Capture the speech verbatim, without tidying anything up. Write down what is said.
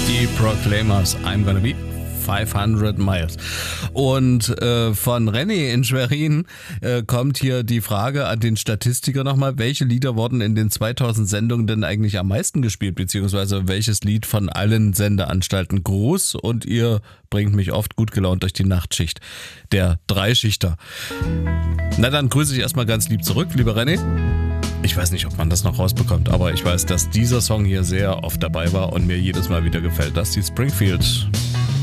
Die Proclaimers, I'm gonna be fünfhundert Miles. Und äh, von René in Schwerin äh, kommt hier die Frage an den Statistiker nochmal, welche Lieder wurden in den zweitausend Sendungen denn eigentlich am meisten gespielt, beziehungsweise welches Lied von allen Sendeanstalten groß, und ihr bringt mich oft gut gelaunt durch die Nachtschicht. Der Dreischichter. Na dann grüße ich erstmal ganz lieb zurück, lieber René. Ich weiß nicht, ob man das noch rausbekommt, aber ich weiß, dass dieser Song hier sehr oft dabei war und mir jedes Mal wieder gefällt. Das ist die Springfield.